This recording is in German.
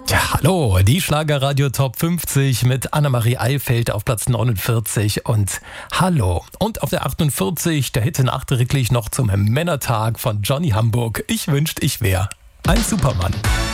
Ja, hallo, die Schlagerradio Top 50 mit Annemarie Eilfeld auf Platz 49 und hallo. Und auf der 48 der Hit nachträglich noch zum Männertag von Johnny Hamburg. Ich wünschte, ich wär ein Supermann.